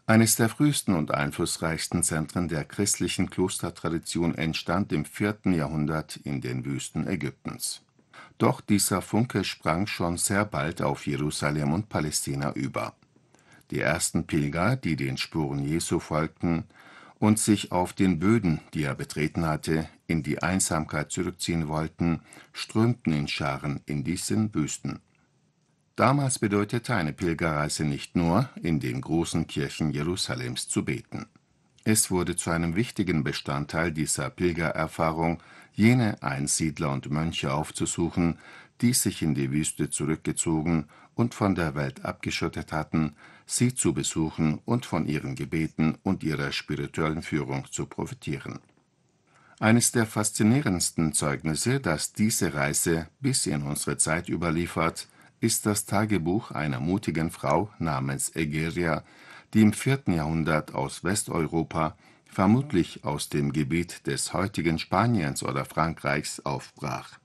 Eines der frühesten und einflussreichsten Zentren der christlichen Klostertradition entstand im 4. Jahrhundert in den Wüsten Ägyptens. Doch dieser Funke sprang schon sehr bald auf Jerusalem und Palästina über. Die ersten Pilger, die den Spuren Jesu folgten und sich auf den Böden, die er betreten hatte, in die Einsamkeit zurückziehen wollten, strömten in Scharen in diesen Wüsten. Damals bedeutete eine Pilgerreise nicht nur, in den großen Kirchen Jerusalems zu beten. Es wurde zu einem wichtigen Bestandteil dieser Pilgererfahrung, jene Einsiedler und Mönche aufzusuchen, die sich in die Wüste zurückgezogen und von der Welt abgeschottet hatten, sie zu besuchen und von ihren Gebeten und ihrer spirituellen Führung zu profitieren. Eines der faszinierendsten Zeugnisse, das diese Reise bis in unsere Zeit überliefert, ist das Tagebuch einer mutigen Frau namens Egeria, die im 4. Jahrhundert aus Westeuropa, vermutlich aus dem Gebiet des heutigen Spaniens oder Frankreichs, aufbrach.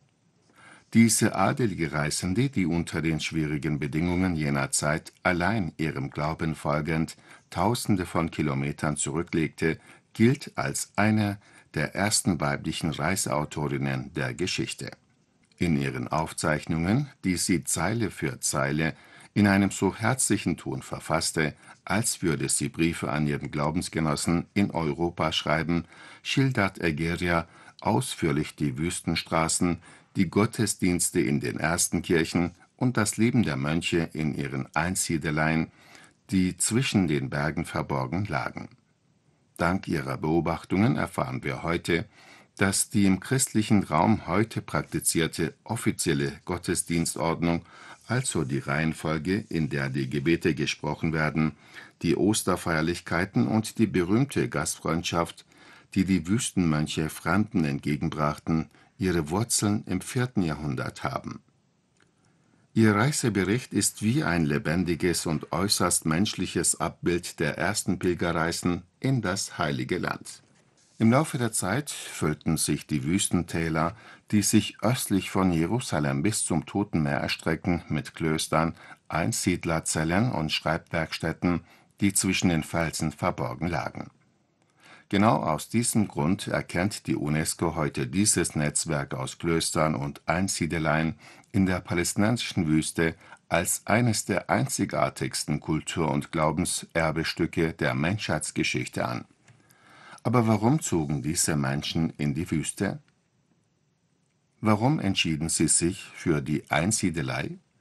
Diese adelige Reisende, die unter den schwierigen Bedingungen jener Zeit allein ihrem Glauben folgend Tausende von Kilometern zurücklegte, gilt als eine der ersten weiblichen Reiseautorinnen der Geschichte. In ihren Aufzeichnungen, die sie Zeile für Zeile in einem so herzlichen Ton verfasste, als würde sie Briefe an ihren Glaubensgenossen in Europa schreiben, schildert Egeria ausführlich die Wüstenstraßen, die Gottesdienste in den ersten Kirchen und das Leben der Mönche in ihren Einsiedeleien, die zwischen den Bergen verborgen lagen. Dank ihrer Beobachtungen erfahren wir heute, dass die im christlichen Raum heute praktizierte offizielle Gottesdienstordnung, also die Reihenfolge, in der die Gebete gesprochen werden, die Osterfeierlichkeiten und die berühmte Gastfreundschaft, die die Wüstenmönche Fremden entgegenbrachten, ihre Wurzeln im 4. Jahrhundert haben. Ihr Reisebericht ist wie ein lebendiges und äußerst menschliches Abbild der ersten Pilgerreisen in das Heilige Land. Im Laufe der Zeit füllten sich die Wüstentäler, die sich östlich von Jerusalem bis zum Toten Meer erstrecken, mit Klöstern, Einsiedlerzellen und Schreibwerkstätten, die zwischen den Felsen verborgen lagen. Genau aus diesem Grund erkennt die UNESCO heute dieses Netzwerk aus Klöstern und Einsiedeleien in der palästinensischen Wüste als eines der einzigartigsten Kultur- und Glaubenserbestücke der Menschheitsgeschichte an. Aber warum zogen diese Menschen in die Wüste? Warum entschieden sie sich für die Einsiedelei?